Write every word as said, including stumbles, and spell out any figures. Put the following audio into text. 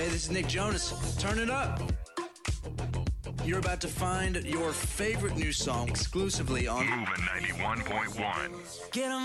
Hey, this is Nick Jonas. Turn it up. You're about to find your favorite new song exclusively on Moving ninety-one point one. Get 'em